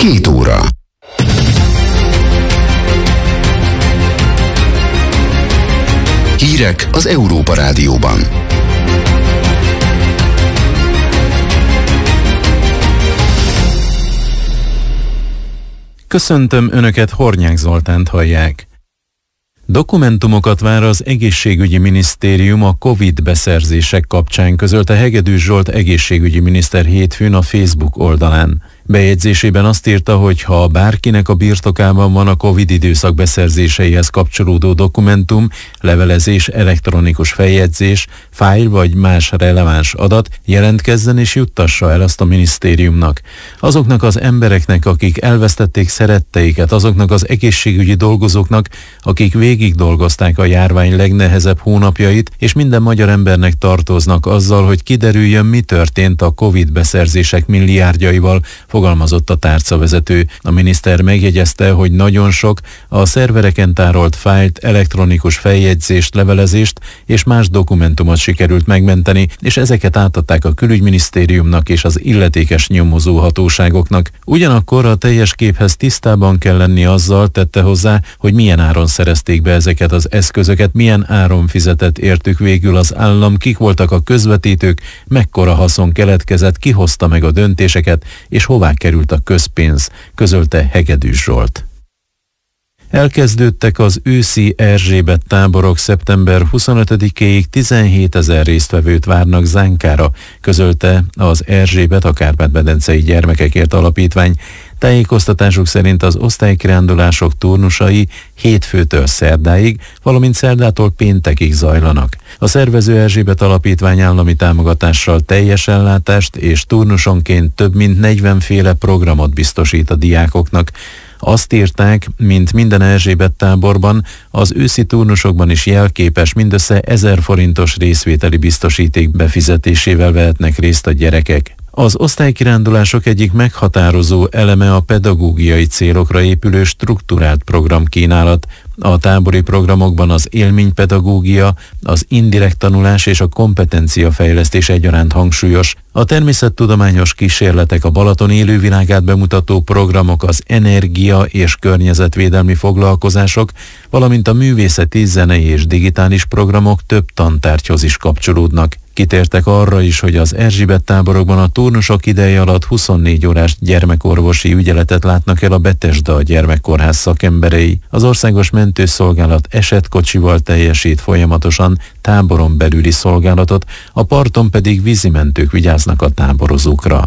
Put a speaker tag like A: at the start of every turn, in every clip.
A: 2 óra. Hírek az Európa Rádióban.
B: Köszöntöm Önöket, Hornyák Zoltánt hallják. Dokumentumokat vár az egészségügyi minisztérium a Covid beszerzések kapcsán, közölte Hegedűs Zsolt egészségügyi miniszter hétfőn a Facebook oldalán. Bejegyzésében azt írta, hogy ha bárkinek a birtokában van a Covid időszak beszerzéseihez kapcsolódó dokumentum, levelezés, elektronikus feljegyzés, fájl vagy más releváns adat, jelentkezzen és juttassa el azt a minisztériumnak. Azoknak az embereknek, akik elvesztették szeretteiket, azoknak az egészségügyi dolgozóknak, akik végig dolgozták a járvány legnehezebb hónapjait, és minden magyar embernek tartoznak azzal, hogy kiderüljön, mi történt a Covid beszerzések milliárdjaival, fogalmazott a tárcavezető. A miniszter megjegyezte, hogy nagyon sok a szervereken tárolt fájlt, elektronikus feljegyzést, levelezést és más dokumentumot sikerült megmenteni, és ezeket átadták a külügyminisztériumnak és az illetékes nyomozó hatóságoknak. Ugyanakkor a teljes képhez tisztában kell lenni azzal, tette hozzá, hogy milyen áron szerezték be ezeket az eszközöket, milyen áron fizetett értük végül az állam, kik voltak a közvetítők, mekkora haszon keletkezett, ki hozta meg a döntéseket, és hová került a közpénz, közölte Hegedűs Zsolt. Elkezdődtek az őszi Erzsébet táborok, szeptember 25-éig 17 000 résztvevőt várnak Zánkára, közölte az Erzsébet, a Kárpát-medencei Gyermekekért Alapítvány. Tájékoztatásuk szerint az osztálykirándulások turnusai hétfőtől szerdáig, valamint szerdától péntekig zajlanak. A szervező Erzsébet Alapítvány állami támogatással teljes ellátást és turnusonként több mint 40 féle programot biztosít a diákoknak. Azt írták, mint minden Erzsébet táborban, az őszi turnusokban is jelképes, mindössze 1000 forintos részvételi biztosíték befizetésével vehetnek részt a gyerekek. Az osztálykirándulások egyik meghatározó eleme a pedagógiai célokra épülő strukturált programkínálat. A tábori programokban az élménypedagógia, az indirekt tanulás és a kompetenciafejlesztés egyaránt hangsúlyos. A természettudományos kísérletek, a Balaton élővilágát bemutató programok, az energia és környezetvédelmi foglalkozások, valamint a művészeti, zenei és digitális programok több tantárgyhoz is kapcsolódnak. Kitértek arra is, hogy az Erzsébet táborokban a turnusok ideje alatt 24 órás gyermekorvosi ügyeletet látnak el a Betesda gyermekkórház szakemberei. Az Országos Mentőszolgálat esetkocsival teljesít folyamatosan táboron belüli szolgálatot, a parton pedig vízimentők vigyáznak a táborozókra.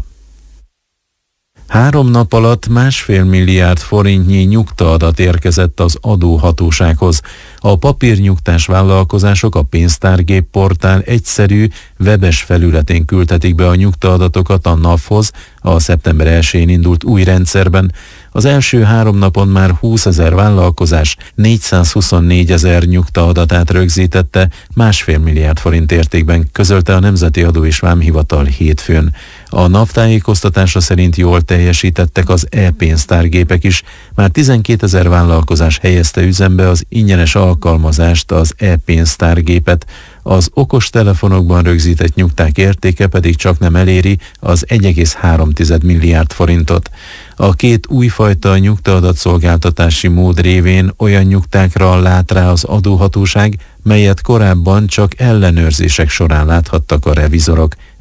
B: 3 nap alatt 1,5 milliárd forintnyi nyugtaadat érkezett az adóhatósághoz. A papírnyugtás vállalkozások a pénztárgép portál egyszerű, webes felületén küldhetik be a nyugtaadatokat a NAV-hoz, a szeptember 1-én indult új rendszerben. Az első 3 napon már 20 000 vállalkozás 424 000 nyugtaadatát rögzítette, 1,5 milliárd forint értékben, közölte a Nemzeti Adó és Vámhivatal hétfőn. A NAV tájékoztatása szerint jól teljesítettek az e-pénztárgépek is. Már 12 000 vállalkozás helyezte üzembe az ingyenes alkalmazást, az e-pénztárgépet. Az okostelefonokban rögzített nyugták értéke pedig csak nem eléri az 1,3 milliárd forintot. A 2 újfajta nyugtaadatszolgáltatási mód révén olyan nyugtákra lát rá az adóhatóság, melyet korábban csak ellenőrzések során láthattak a revizorok.